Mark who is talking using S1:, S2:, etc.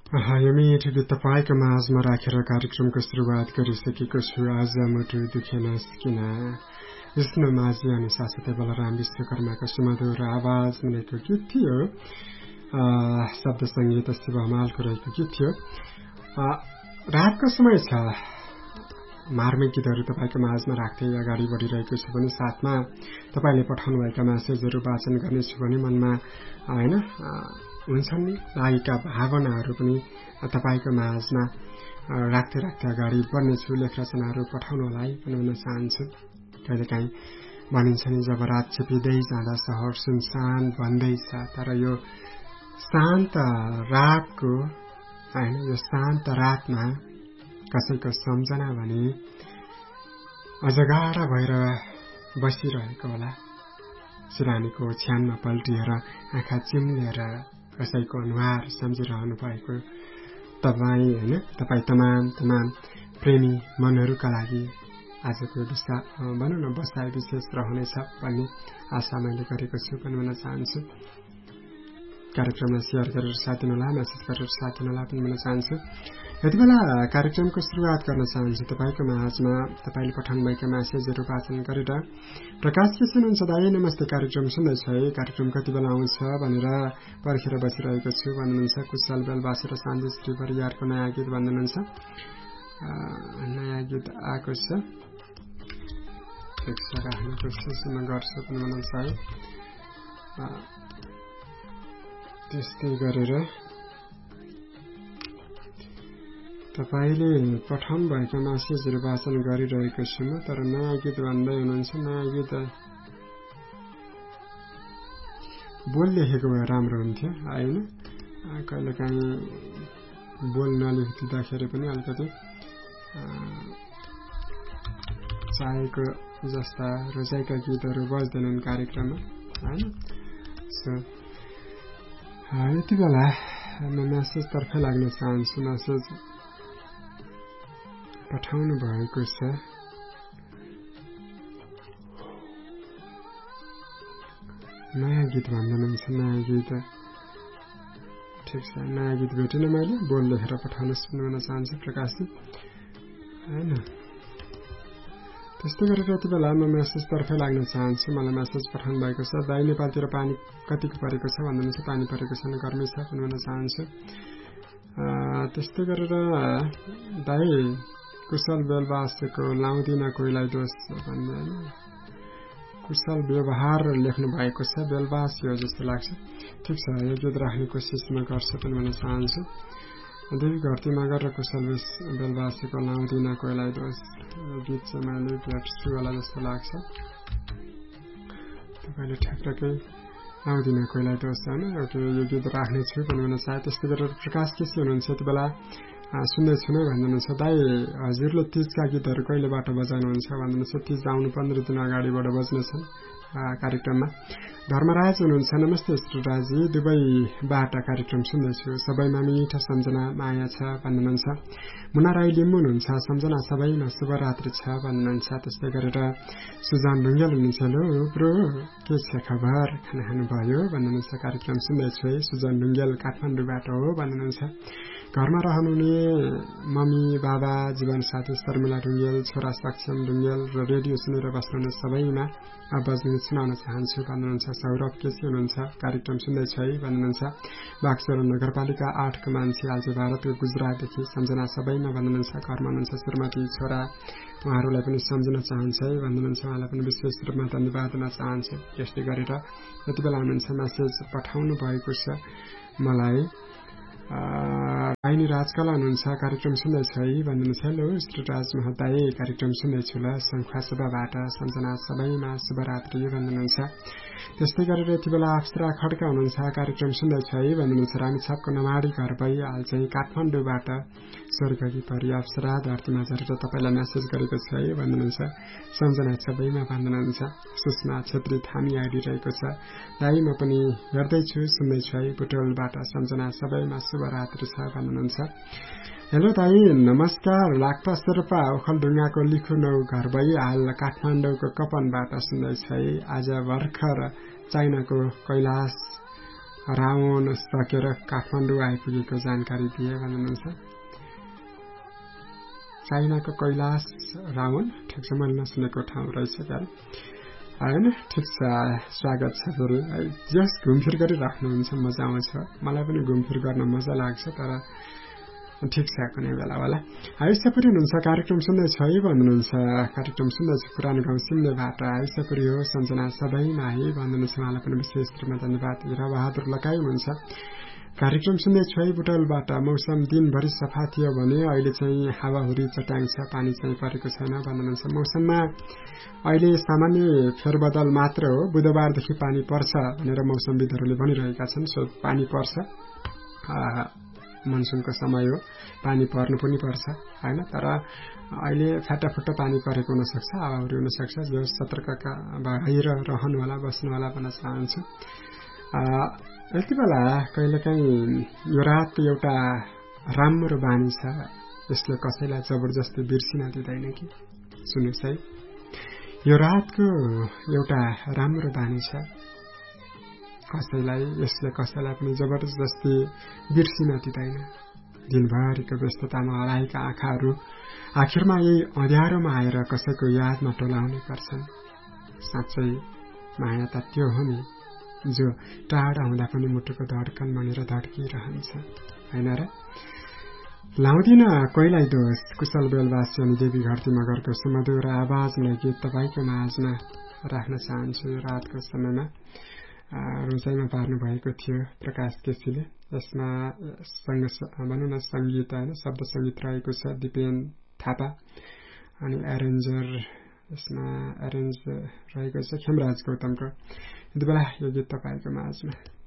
S1: यो मिठो गीत तपाईँको माझमा राखेर कार्यक्रमको सुरुवात गरिसकेको छु। आज मुटु दुखेन किन विष्णु माझी अनि साथसाथै बलराम विश्वकर्माको सुमधुर आवाज मिलेको गीत थियो। शब्द संगीत शिव हमालको रहेको गीत थियो। रातको समय छ, मार्मिक गीतहरू तपाईँको माझमा राख्दै अगाडि बढिरहेको छु भने साथमा तपाईँले पठाउनुभएका मेसेजहरू वाचन गर्नेछु भने मनमा होइन हुन्छन् नि लागेका भावनाहरू पनि तपाईँको माझमा राख्दै राख्दै अगाडि बढ्नेछु। लेख रचनाहरू पठाउनलाई पनि भन्न चाहन्छु। कहिलेकाहीँ भनिन्छ नि जब रात छिपिँदै जाँदा सहर सुनसान भन्दैछ, तर यो शान्त रातको होइन यो शान्त रातमा कसैको सम्झना भने अजगाडा भएर बसिरहेको होला। सिरानीको ओछ्यानमा पल्टिएर आँखा चिम्लेर कसैको अनुहार सम्झिरहनु भएको तपाईँ होइन तपाईँ तमाम प्रेमी मनहरूका लागि आजको भनौँ न बसाइ विशेष रहनेछ भन्ने आशा मैले गरेको छु पनि भन्न चाहन्छु। कार्यक्रमलाई सेयर गरेर साथ दिनुहोला, मेसेज गरेर साथ दिनुहोला पनि भन्न चाहन्छु। यति बेला कार्यक्रमको सुरुवात गर्न चाहन्छु। तपाईँको माझमा तपाईँले पठाउनुभएका मेसेजहरू वाचन गरेर प्रकाश के हुनुहुन्छ दाइ नमस्ते, कार्यक्रम सुन्दैछ है, कार्यक्रम कति बेला आउँछ भनेर पर्खेर बसिरहेको छु भन्नुहुन्छ। कुशल बेलबासी र शान्तिश्री परिवारको नयाँ गीत भन्नुहुन्छ। नयाँ गीत आएको छ, राख्ने कोसिस गर्छु पनि भन्नुहुन्छ है। त्यस्तै गरेर तपाईँले पठाउनु भएका मेसेजहरू वाचन गरिरहेको छु म, तर नयाँ गीत भन्दै हुनुहुन्छ। नयाँ गीत बोल लेखेको भए राम्रो हुन्थ्यो होइन। कहिलेकाहीँ बोल नलेखिदिँदाखेरि पनि अलिकति चाहेको जस्ता रोजाइका गीतहरू बज्दैनन् कार्यक्रममा होइन। सो यति बेला म मेसेजतर्फ लाग्न चाहन्छु। मेसेज पठाउनु भएको छ। नयाँ गीत भन्नुहुन्छ। नयाँ गीत ठिक छ, नयाँ गीत भेटिनँ मैले, बोल लेखेर पठाउनुहोस् भन्न चाहन्छु प्रकाशजी होइन। त्यस्तै गरेर यति बेला म मेसेजतर्फै लाग्न चाहन्छु। मलाई मेसेज पठाउनु भएको छ। दाइ नेपालतिर पानी कतिको परेको छ भन्नुहुन्छ। पानी परेको छैन, गर्मी छ पनि भन्न चाहन्छु। त्यस्तै गरेर दाइ कुशल बेलबासेको लाउँदिन कोहीलाई दोष भन्ने होइन, कुशल व्यवहार लेख्नु भएको छ। बेलबासी हो जस्तो लाग्छ। ठिक छ, यो गीत राख्ने कोसिसमा गर्छु पनि भन्न चाहन्छु। देवी घरती मगर र कुशल बेलबासीको लाउँदिन कोहीलाई दोष गीत चाहिँ मैले भेट्छु होला जस्तो लाग्छ। तपाईँले ठ्याक्कै लाउँदिन कोहीलाई दोष होइन, एउटा यो गीत राख्नेछु पनि भन्न चाहे। त्यस्तै गरेर प्रकाश केसी हुनुहुन्छ। यति बेला सुन्दैछु नै भन्नुहुन्छ। दाइ हजुरले तीजका गीतहरू कहिलेबाट बजाउनुहुन्छ भन्नुहुन्छ। तीज आउनु 15 दिन अगाडिबाट बज्नेछन् कार्यक्रममा। धर्मराज हुनुहुन्छ। नमस्ते श्रीराजी, दुबईबाट कार्यक्रम सुन्दैछु। सबैमा मिठा सम्झना माया छ भन्नुहुन्छ। मुना राई लिम्बू हुनुहुन्छ। सम्झना सबैमा शुभरात्रि छ भन्नुहुन्छ। त्यस्तै गरेर सुजान ढुङ्गेल हुनुहुन्छ। हेलो ब्रो, के छ खबर, खाना खानुभयो भन्नुहुन्छ। कार्यक्रम सुन्दैछु है। सुजान ढुङ्गेल काठमाडौँबाट हो भन्नुहुन्छ। घरमा रहनुहुने मम्मी बाबा जीवनसाथी शर्मिला ढुङ्गेल, छोरा सक्षम ढुङ्गेल र रेडियो सुनेर बस्नुहुने सबैमा आवाज सुनाउन चाहन्छु भन्नुहुन्छ। सौरभ केसी हुनुहुन्छ। कार्यक्रम सुन्दैछ है भन्नुहुन्छ। बाक्सर नगरपालिका 8 को मान्छे आज भारतको गुजरातदेखि सम्झना सबैमा भन्नुहुन्छ। घरमा हुनुहुन्छ श्रीमती छोरा, उहाँहरूलाई पनि सम्झन चाहन्छ है भन्नुहुन्छ। उहाँलाई पनि विशेष रूपमा धन्यवाद दिन चाहन्छु। त्यस्तै गरेर यति बेला हुनुहुन्छ मेसेज पठाउनु भएको छ मलाई। आइनी राजकला हुनुहुन्छ। कार्यक्रम सुन्दैछ है भन्नुहुन्छ। हेलो श्रीराज महताई, कार्यक्रम सुन्दैछु ल, शङ्खुवासभाबाट सम्झना सबैमा शुभरात्रि भन्नुहुन्छ। त्यस्तै गरेर यति बेला अप्सरा खड्का हुनुहुन्छ। कार्यक्रम सुन्दैछ है भन्नुहुन्छ। रामेछापको नमाडी घर भई हाल चाहिँ काठमाडौँबाट स्वर्गकी परि अप्सरा धरतीमा झरेर तपाईँलाई मेसेज गरेको छ है भन्नुहुन्छ। सम्झना सबैमा भन्नुहुन्छ। सुषमा छेत्री थामी आइरहेको छ। दाइ म पनि हेर्दैछु सुन्दैछु है, बुटोलबाट सम्झना सबैमा शुभरात्रि छ भन्नुहुन्छ। हेलो दाइ नमस्कार, लाक्पा शेर्पा ओखलढुङ्गाको लिखु नौ घर भई हाल काठमाडौँको कपनबाट सुन्दैछ है। आज भर्खर चाइनाको कैलाश रावण सकेर काठमाडौँ आइपुगेको जानकारी दिए भन्नुहुन्छ। चाइनाको कैलाश रावण ठिक छ, मैले नसुनेको ठाउँ रहेछ क्या होइन। ठिक छ, स्वागत छ फेरि। जस घुमफिर गरिराख्नुहुन्छ मजा आउँछ, मलाई पनि घुमफिर गर्न मजा लाग्छ, तर ठिक छ कुनै बेला होला। आयुष्यपुरी हुनुहुन्छ, कार्यक्रम सुन्दैछ है भन्नुहुन्छ। कार्यक्रम सुन्दैछ पुरानो गाउँ सिम्लेबाट। आयुष्यपुरी हो सञ्जना सधैँमा है भन्नुहुन्छ, उहाँलाई पनि विशेष रूपमा धन्यवाद। हिराबहादुर लकाई हुनुहुन्छ, कार्यक्रम सुन्दैछु है बुटलबाट। मौसम दिनभरि सफा थियो भने अहिले चाहिँ हावाहुरी चट्याङ छ, पानी चाहिँ परेको छैन भन्नुहुन्छ। मौसममा अहिले सामान्य फेरबदल मात्र हो, बुधबारदेखि पानी पर्छ भनेर मौसमविदहरूले भनिरहेका छन्। सो पानी पर्छ, मनसुनको समय हो, पानी पर्नु पनि पर्छ होइन। तर अहिले फ्याटाफुट्टा पानी परेको हुनसक्छ, हावाहुरी हुनसक्छ। जो सतर्कका भएर रहनु होला, बस्नु होला भन्न चाहन्छु। यति बेला कहिलेकाहीँ यो रातको एउटा राम्रो बानी छ, यसले कसैलाई जबरजस्ती बिर्सिन दिँदैन कि। सुन्नुहोस् है, यो रातको एउटा राम्रो बानी छ, यसले कसैलाई पनि जबरजस्ती बिर्सिन दिँदैन। दिनभरिको व्यस्ततामा हराएका आँखाहरू आखिरमा यही अँध्यारोमा आएर कसैको यादमा टोलाउने गर्छन्। साँच्चै माया त त्यो हो नि, जो टाढा हुँदा पनि मुटुको धड्कन बनेर धड्किरहन्छ होइन र। लाउँदिन कोहीलाई दोष, कुशल बेलवासी अनि देवी घरती मगरको सुमधुर आवाजलाई गीत तपाईँको माझमा राख्न चाहन्छु। रातको समयमा रोजाइमा पार्नु भएको थियो प्रकाश केसीले। यसमा भनौँ न सङ्गीत होइन, शब्द सङ्गीत रहेको छ दिपेन थापा, अनि यसमा एरेन्ज रहेको छ खेमराज गौतमको। यति बेला यो गीत तपाईँको माझमा।